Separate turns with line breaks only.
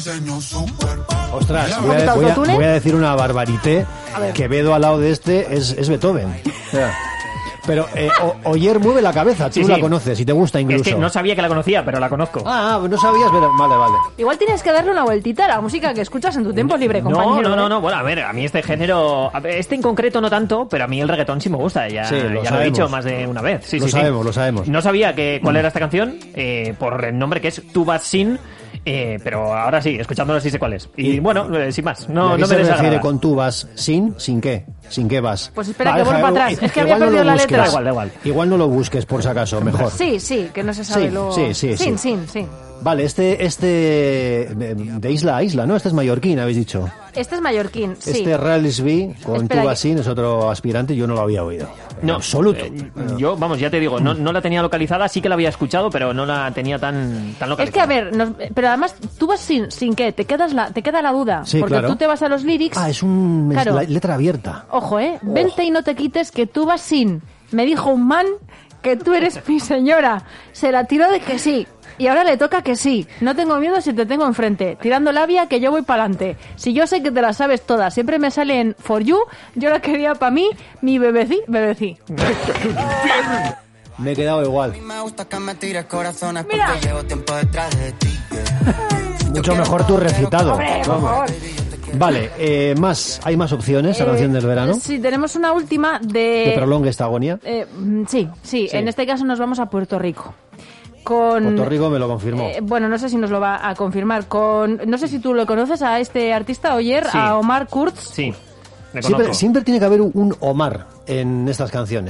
Ostras, voy a decir una barbarité. Quevedo al lado de este es Beethoven. Pero Oyer mueve la cabeza, tú la conoces y te gusta incluso.
Es que no sabía que la conocía, pero la conozco.
No sabías, pero vale.
Igual tienes que darle una vueltita a la música que escuchas en tu tiempo libre, compañero.
No. Bueno, a ver, a mí este género, este en concreto no tanto, pero a mí el reggaetón sí me gusta. Ya lo he dicho más de una vez.
Lo sabemos.
No sabía cuál era esta canción, por el nombre que es Tu Vas Sin. Pero ahora sí, escuchándolo sí sé cuál es. Y bueno, sin más, no me desagrada.
¿Se refiere con tú vas sin qué? ¿Sin qué vas?
Pues espera, que vuelva para atrás. Es que había perdido la letra.
Da igual.
Igual no lo busques por si acaso, mejor.
Sí, que no se sabe luego.
Sí.
Sí.
Vale, este de isla a isla, ¿no? Este es mallorquín, habéis dicho.
Este es mallorquín, sí.
Este Ralisby con Tu Vas Sin es otro aspirante, yo no lo había oído.
No,
absoluto.
Yo, vamos, ya te digo, no la tenía localizada, sí que la había escuchado, pero no la tenía tan localizada.
Es que, a ver, pero además, tú vas sin qué, te queda la duda.
Sí,
porque tú te vas a los lyrics.
Es la letra abierta.
Ojo, vente y no te quites que tú vas sin. Me dijo un man que tú eres mi señora. Se la tiró de que sí. Y ahora le toca que sí. No tengo miedo si te tengo enfrente. Tirando labia que yo voy para adelante. Si yo sé que te las sabes todas. Siempre me salen For You. Yo la quería para mí. Mi bebecí.
Me he quedado igual.
Mira.
Mucho mejor tu recitado.
Hombre, por favor.
Vale, ¿hay más opciones a la canción del verano?
Sí, tenemos una última de...
¿Que prolongue esta agonía?
Sí. En este caso nos vamos a Puerto Rico.
Puerto Rico me lo confirmó.
Bueno, no sé si nos lo va a confirmar. No sé si tú lo conoces a este artista, Oyer, a Omar Kurz.
Sí,
siempre tiene que haber un Omar en estas canciones.